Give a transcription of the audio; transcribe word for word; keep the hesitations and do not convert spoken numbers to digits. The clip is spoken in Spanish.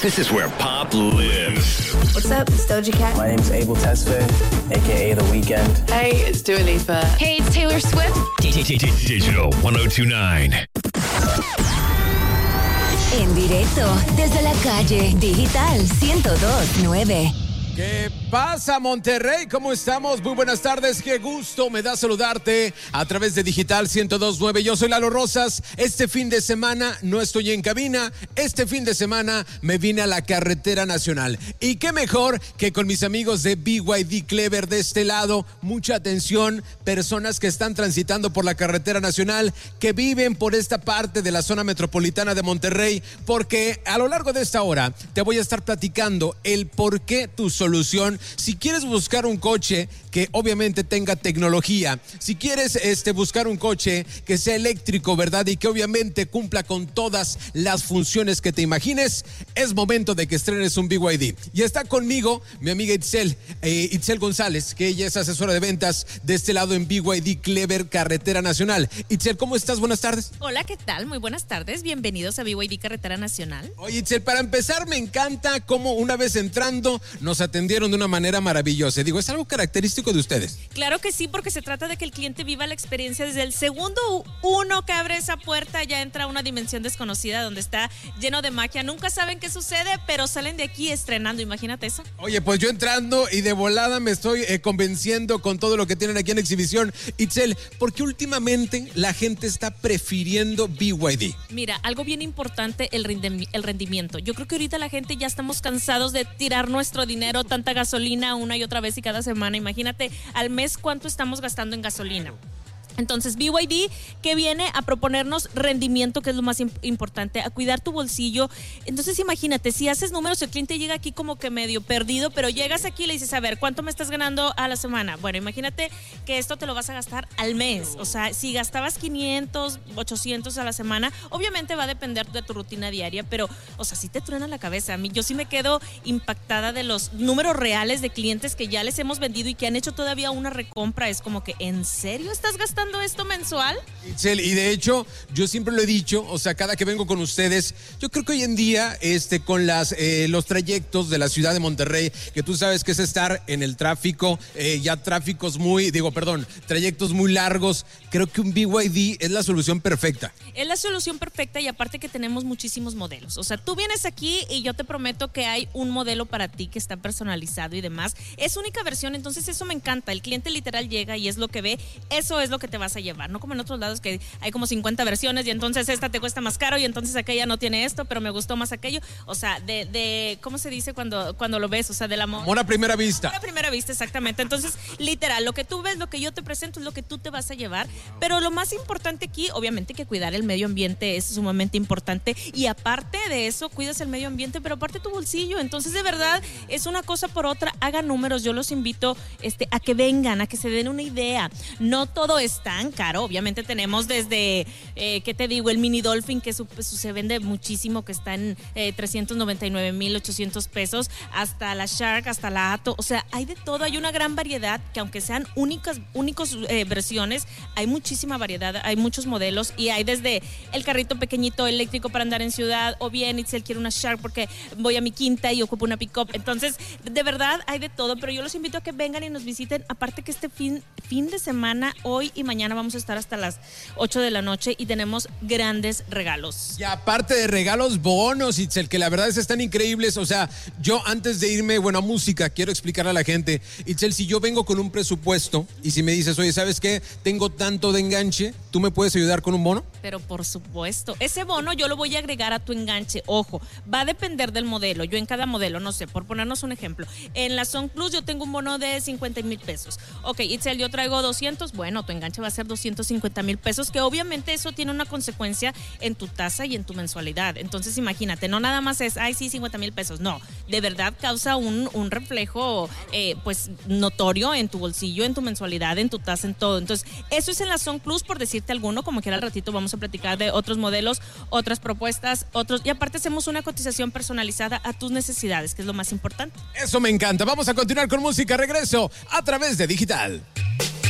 This is where pop lives. What's up? It's Doja Cat. My name's Abel Tesfaye, a k a. The Weeknd. Hey, it's Dua Lipa. Hey, it's Taylor Swift. Digital one oh two nine. En directo desde la calle Digital ciento dos nueve. ¿Qué pasa, Monterrey? ¿Cómo estamos? Muy buenas tardes. Qué gusto me da saludarte a través de Digital ciento dos nueve. Yo soy Lalo Rosas. Este fin de semana no estoy en cabina. Este fin de semana me vine a la carretera nacional. Y qué mejor que con mis amigos de B Y D Clever de este lado. Mucha atención, personas que están transitando por la carretera nacional, que viven por esta parte de la zona metropolitana de Monterrey, porque a lo largo de esta hora te voy a estar platicando el por qué tus solución. Si quieres buscar un coche que obviamente tenga tecnología, si quieres este, buscar un coche que sea eléctrico, ¿verdad? Y que obviamente cumpla con todas las funciones que te imagines, es momento de que estrenes un B Y D. Y está conmigo mi amiga Itzel, eh, Itzel González, que ella es asesora de ventas de este lado en B Y D Clever Carretera Nacional. Itzel, ¿cómo estás? Buenas tardes. Hola, ¿qué tal? Muy buenas tardes. Bienvenidos a B Y D Carretera Nacional. Oye, Itzel, para empezar, me encanta cómo una vez entrando nos atendieron de una manera maravillosa. Digo, ¿es algo característico de ustedes? Claro que sí, porque se trata de que el cliente viva la experiencia desde el segundo uno que abre esa puerta, ya entra a una dimensión desconocida donde está lleno de magia. Nunca saben qué sucede, pero salen de aquí estrenando. Imagínate eso. Oye, pues yo entrando y de volada me estoy eh, convenciendo con todo lo que tienen aquí en exhibición. Itzel, ¿por qué últimamente la gente está prefiriendo B Y D? Mira, algo bien importante, el, rendi- el rendimiento. Yo creo que ahorita la gente ya estamos cansados de tirar nuestro dinero, tanta gasolina una y otra vez y cada semana. Imagínate al mes cuánto estamos gastando en gasolina. Entonces B Y D que viene a proponernos rendimiento, que es lo más imp- importante, a cuidar tu bolsillo. Entonces imagínate, si haces números, el cliente llega aquí como que medio perdido, pero llegas aquí y le dices, a ver, ¿cuánto me estás ganando a la semana? Bueno, imagínate que esto te lo vas a gastar al mes. O sea, si gastabas quinientos, ochocientos a la semana, obviamente va a depender de tu rutina diaria, pero, o sea, sí te truena la cabeza. A mí, yo sí me quedo impactada de los números reales de clientes que ya les hemos vendido y que han hecho todavía una recompra. Es como que, ¿en serio estás gastando esto mensual? Itzel, y de hecho, yo siempre lo he dicho, o sea, cada que vengo con ustedes, yo creo que hoy en día, este, con las, eh, los trayectos de la ciudad de Monterrey, que tú sabes que es estar en el tráfico, eh, ya tráficos muy, digo, perdón, trayectos muy largos, creo que un B Y D es la solución perfecta. Es la solución perfecta y aparte que tenemos muchísimos modelos. O sea, tú vienes aquí y yo te prometo que hay un modelo para ti que está personalizado y demás. Es única versión, entonces eso me encanta. El cliente literal llega y es lo que ve, eso es lo que te vas a llevar, no como en otros lados que hay como cincuenta versiones y entonces esta te cuesta más caro y entonces aquella no tiene esto, pero me gustó más aquello. O sea, de, de ¿cómo se dice cuando, cuando lo ves? O sea, del amor. Amor a primera vista. Amor a primera vista, exactamente. Entonces, literal, lo que tú ves, lo que yo te presento es lo que tú te vas a llevar, pero lo más importante aquí, obviamente que cuidar el medio ambiente es sumamente importante y aparte de eso, cuidas el medio ambiente, pero aparte tu bolsillo. Entonces, de verdad, es una cosa por otra. Hagan números, yo los invito este, a que vengan, a que se den una idea. No todo es tan caro, obviamente tenemos desde, eh, ¿qué te digo? El mini Dolphin que su, su, se vende muchísimo, que está en eh, trescientos noventa y nueve mil ochocientos pesos, hasta la Shark, hasta la Atto, o sea, hay de todo, hay una gran variedad que aunque sean únicas, únicos eh, versiones, hay muchísima variedad, hay muchos modelos y hay desde el carrito pequeñito eléctrico para andar en ciudad, o bien Itzel quiere una Shark porque voy a mi quinta y ocupo una pick-up, entonces de verdad hay de todo, pero yo los invito a que vengan y nos visiten, aparte que este fin, fin de semana, hoy y mañana vamos a estar hasta las ocho de la noche y tenemos grandes regalos. Y aparte de regalos, bonos, Itzel, que la verdad es que están increíbles. O sea, yo antes de irme, bueno, a música, quiero explicarle a la gente, Itzel, si yo vengo con un presupuesto y si me dices, oye, ¿sabes qué? Tengo tanto de enganche, ¿tú me puedes ayudar con un bono? Pero por supuesto, ese bono yo lo voy a agregar a tu enganche. Ojo, va a depender del modelo. Yo en cada modelo, no sé, por ponernos un ejemplo, en la Sun Plus yo tengo un bono de cincuenta mil pesos. Ok, Itzel, yo traigo doscientos, bueno, tu enganche va a ser doscientos cincuenta mil pesos, que obviamente eso tiene una consecuencia en tu tasa y en tu mensualidad. Entonces imagínate, no nada más es, ay sí, cincuenta mil pesos, no, de verdad causa un, un reflejo eh, pues notorio en tu bolsillo, en tu mensualidad, en tu tasa, en todo. Entonces eso es en la Sun Plus, por decirte alguno, como que al ratito vamos a platicar de otros modelos, otras propuestas, otros, y aparte hacemos una cotización personalizada a tus necesidades, que es lo más importante. Eso me encanta. Vamos a continuar con música. Regreso a través de Digital.